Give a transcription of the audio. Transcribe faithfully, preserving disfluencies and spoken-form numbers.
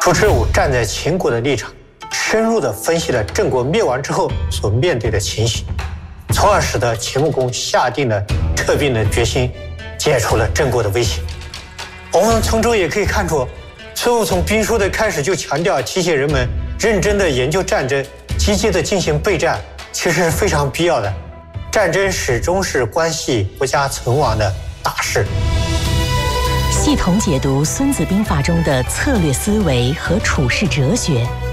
朱之武站在秦国的立场，深入地分析了郑国灭亡之后所面对的情形，从而使得秦穆公下定了撤兵的决心，解除了郑国的威胁。我们从中也可以看出，孙武从兵书的开始就强调提醒人们认真地研究战争，积极地进行备战，其实是非常必要的。战争始终是关系国家存亡的大事。 系统解读《孙子兵法》中的策略思维和处世哲学，